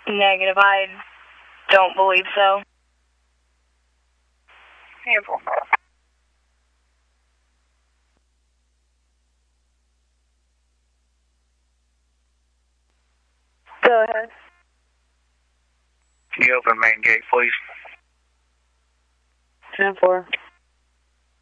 Negative, I don't believe so. Handful. Go ahead. Can you open main gate, please? 10-4.